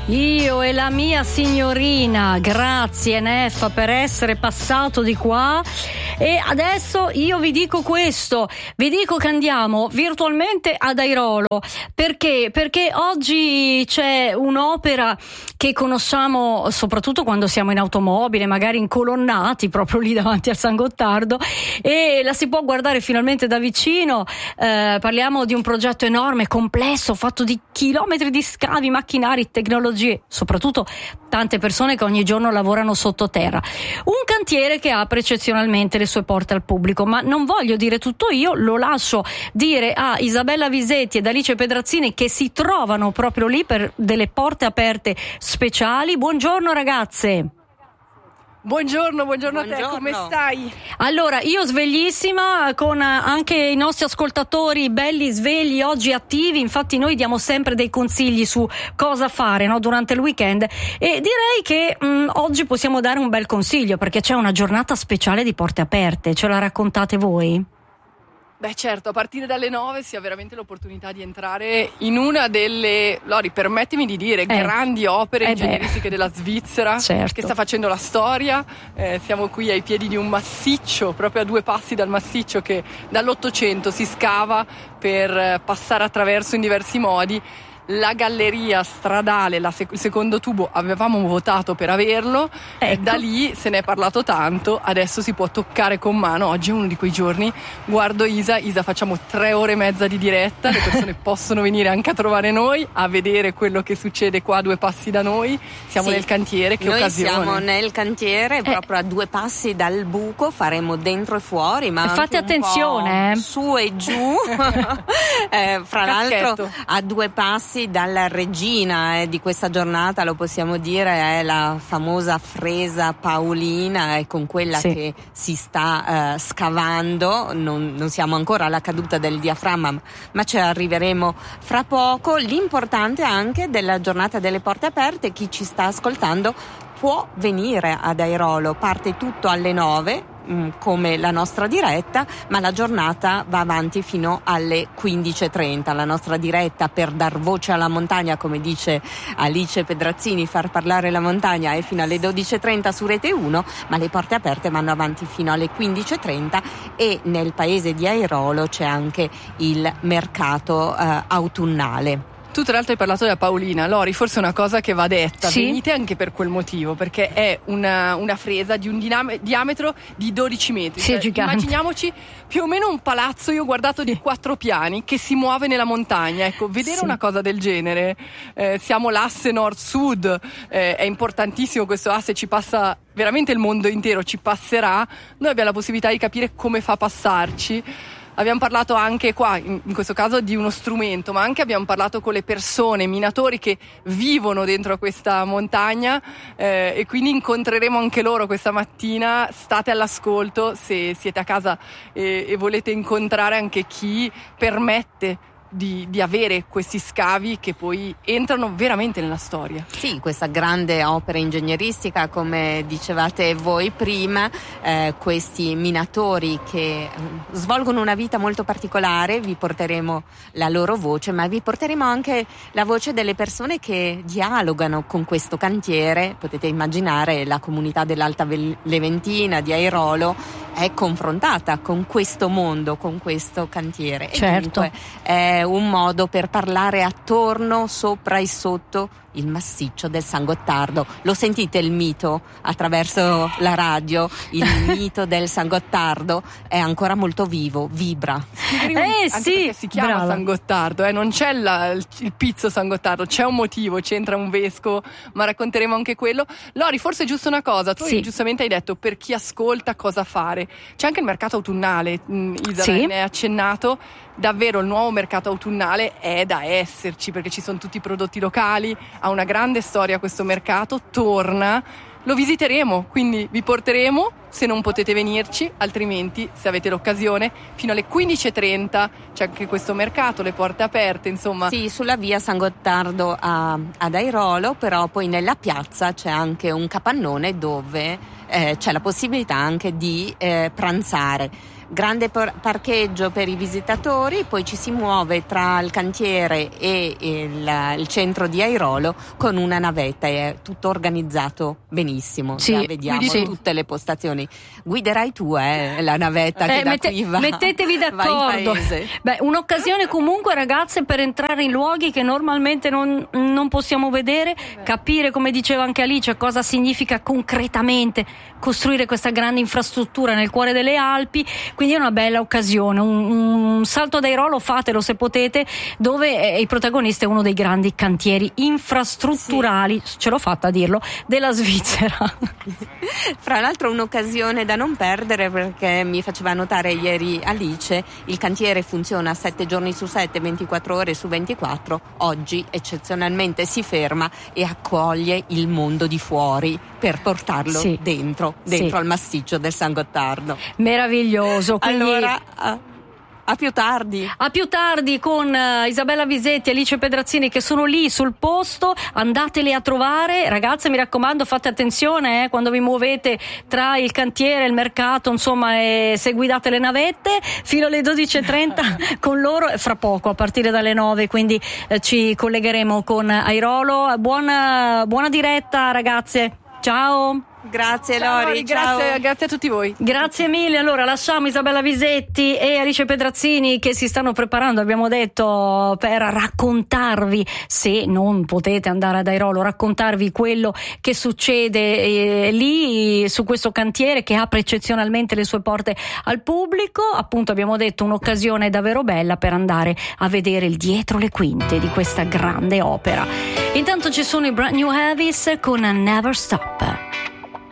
Io e la mia signorina, grazie Neffa per essere passato di qua. E adesso io vi dico questo, vi dico che andiamo virtualmente ad Airolo. Perché? Perché oggi c'è un'opera che conosciamo soprattutto quando siamo in automobile, magari incolonnati proprio lì davanti al San Gottardo, e la si può guardare finalmente da vicino. Parliamo di un progetto enorme, complesso, fatto di chilometri di scavi, macchinari, tecnologie, soprattutto tante persone che ogni giorno lavorano sottoterra. Un cantiere che apre eccezionalmente le sue porte al pubblico, ma non voglio dire tutto io, lo lascio dire a Isabella Visetti ed Alice Pedrazzini, che si trovano proprio lì per delle porte aperte speciali. Buongiorno ragazze. Buongiorno a te, come stai? Allora, io sveglissima, con anche i nostri ascoltatori belli svegli, oggi attivi. Infatti noi diamo sempre dei consigli su cosa fare, no, durante il weekend, e direi che oggi possiamo dare un bel consiglio, perché c'è una giornata speciale di porte aperte. Ce la raccontate voi? Beh certo, a partire dalle 9 si ha veramente l'opportunità di entrare in una delle, Lori, permettimi di dire, grandi opere ingegneristiche della Svizzera, certo, che sta facendo la storia. Siamo qui ai piedi di un massiccio, proprio a 2 passi dal massiccio che dall'800 si scava per passare attraverso in diversi modi. La galleria stradale, il secondo tubo, avevamo votato per averlo, ecco. Da lì se ne è parlato tanto, adesso si può toccare con mano. Oggi è uno di quei giorni, guardo Isa, facciamo 3 ore e mezza di diretta, le persone possono venire anche a trovare noi, a vedere quello che succede qua a 2 passi da noi. Siamo nel cantiere, che noi occasione. Noi siamo nel cantiere, proprio a 2 passi dal buco, faremo dentro e fuori, ma fate attenzione, su e giù. Fra l'altro a 2 passi dalla regina di questa giornata, lo possiamo dire, è la famosa fresa Paolina, è con quella che si sta scavando. Non siamo ancora alla caduta del diaframma, ma ci arriveremo fra poco. L'importante anche della giornata delle porte aperte, chi ci sta ascoltando può venire ad Airolo, parte tutto alle 9 come la nostra diretta, ma la giornata va avanti fino alle 15:30. La nostra diretta per dar voce alla montagna, come dice Alice Pedrazzini, far parlare la montagna, è fino alle 12:30 su Rete 1, ma le porte aperte vanno avanti fino alle 15:30 e nel paese di Airolo c'è anche il mercato autunnale. Tu tra l'altro hai parlato della Paolina, Lori, forse una cosa che va detta, venite anche per quel motivo, perché è una fresa di un diametro di 12 metri. Sì, gigante. Immaginiamoci più o meno un palazzo, io ho guardato, di 4 piani, che si muove nella montagna. Ecco, vedere una cosa del genere, siamo l'asse nord-sud, è importantissimo questo asse, ci passa veramente il mondo intero, ci passerà, noi abbiamo la possibilità di capire come fa a passarci. Abbiamo parlato anche qua, in questo caso, di uno strumento, ma anche abbiamo parlato con le persone, minatori che vivono dentro questa montagna, e quindi incontreremo anche loro questa mattina. State all'ascolto se siete a casa e volete incontrare anche chi permette di avere questi scavi che poi entrano veramente nella storia. Sì, questa grande opera ingegneristica, come dicevate voi prima, questi minatori che svolgono una vita molto particolare, vi porteremo la loro voce, ma vi porteremo anche la voce delle persone che dialogano con questo cantiere. Potete immaginare, la comunità dell'Alta Leventina, di Airolo, è confrontata con questo mondo, con questo cantiere. Certo. E dunque è un modo per parlare attorno, sopra e sotto il massiccio del San Gottardo. Lo sentite il mito attraverso la radio? Il mito del San Gottardo è ancora molto vivo, vibra. Anche perché si chiama brava. San Gottardo, non c'è il pizzo San Gottardo, c'è un motivo, c'entra un vescovo, ma racconteremo anche quello. Lori, forse è giusto una cosa, tu giustamente hai detto per chi ascolta cosa fare. C'è anche il mercato autunnale, Isa ne ha accennato. Davvero il nuovo mercato autunnale è da esserci, perché ci sono tutti i prodotti locali, ha una grande storia questo mercato, torna, lo visiteremo, quindi vi porteremo se non potete venirci, altrimenti se avete l'occasione fino alle 15:30 c'è anche questo mercato, le porte aperte, insomma. Sì, sulla via San Gottardo ad Airolo, però poi nella piazza c'è anche un capannone dove c'è la possibilità anche di pranzare. grande parcheggio per i visitatori, poi ci si muove tra il cantiere e il centro di Airolo con una navetta, è tutto organizzato benissimo. Sì, vediamo tutte le postazioni. Guiderai tu la navetta che da qui va. Mettetevi d'accordo. Beh, un'occasione comunque, ragazze, per entrare in luoghi che normalmente non possiamo vedere, capire, come diceva anche Alice, cosa significa concretamente costruire questa grande infrastruttura nel cuore delle Alpi. Quindi è una bella occasione, un salto ad Airolo fatelo se potete, dove il protagonista è uno dei grandi cantieri infrastrutturali, ce l'ho fatta a dirlo, della Svizzera. Fra l'altro un'occasione da non perdere, perché mi faceva notare ieri Alice, il cantiere funziona 7 giorni su 7, 24 ore su 24, oggi eccezionalmente si ferma e accoglie il mondo di fuori per portarlo dentro al massiccio del San Gottardo. Meraviglioso. Quindi... Allora, a più tardi. A più tardi con Isabella Visetti e Alice Pedrazzini, che sono lì sul posto. Andateli a trovare, ragazze, mi raccomando, fate attenzione quando vi muovete tra il cantiere e il mercato, insomma, se guidate le navette fino alle 12:30 con loro, fra poco a partire dalle 9, quindi ci collegheremo con Airolo. Buona diretta, ragazze, ciao. Grazie Lori, grazie a tutti voi. Grazie mille. Allora lasciamo Isabella Visetti e Alice Pedrazzini che si stanno preparando, abbiamo detto, per raccontarvi, se non potete andare ad Airolo, raccontarvi quello che succede lì su questo cantiere che apre eccezionalmente le sue porte al pubblico. Appunto, abbiamo detto, un'occasione davvero bella per andare a vedere il dietro le quinte di questa grande opera. Intanto ci sono i Brand New Heavies con Never Stop.